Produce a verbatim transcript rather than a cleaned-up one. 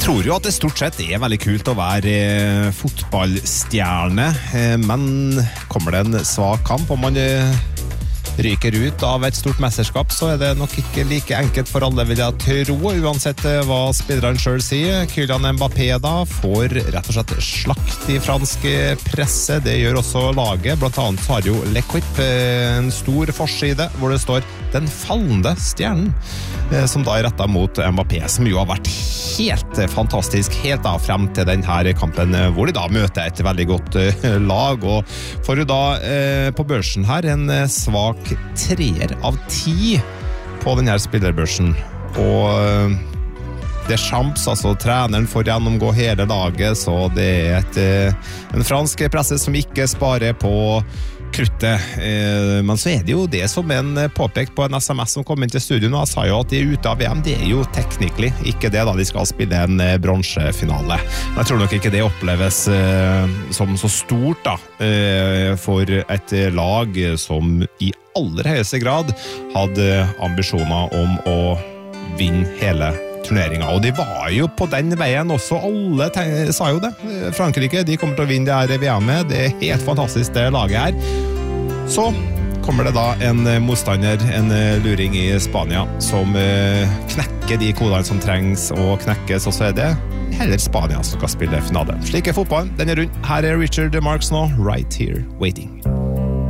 Jeg tror jo at det stort sett er veldig kult å være eh, fotballstjerne, eh, men kommer det en svak kamp, og man eh, ryker ut av et stort mesterskap, så er det nok ikke like enkelt for alle, vil jeg tro, uansett eh, hva spilleren selv sier. Kylian Mbappé da får rett og slett slakt i fransk presse, det gjør også laget. Blant annet har jo L'Equipe eh, en stor forside hvor det står «Den fallende stjernen», eh, som da er rettet mot Mbappé, som jo har vært helt fantastisk, helt da frem til denne kampen, hvor de da møter et veldig godt uh, lag, og får jo da uh, på børsen her en uh, svak treer av ti på denne spillerbørsen, og uh, Deschamps, altså treneren, får gjennomgå hele laget, så det er et, uh, en fransk presse som ikke sparer på kruttet, eh, men så er det jo det som en påpekt på en S M S som kom inn til studion, og jeg sa jo at de er ute av V M, det er jo technically ikke det da de skal spille en eh, bronsefinale. Men jeg tror nok ikke det oppleves eh, som så stort da, eh, for et lag som i aller høyeste grad hadde ambisjoner om å vinne hele turneringen, og de var jo på den veien også, alle sa jo det. Frankrike, de kommer til å vinne det her V M-et, det er helt fantastisk det laget her. Så kommer det da en motstander, en luring i Spania, som knekker de kodene som trengs å knekkes, og så er det heller Spania som skal spille finale. Slik er fotballen, den er rundt. Her er Richard Marx nå, Right Here Waiting.